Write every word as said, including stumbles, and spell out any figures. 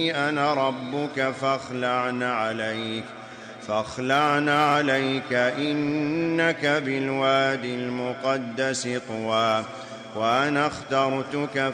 أنا ربك فاخلعن عليك فاخلعن عليك إنك بالوادي المقدس طوى وأنا اخترتك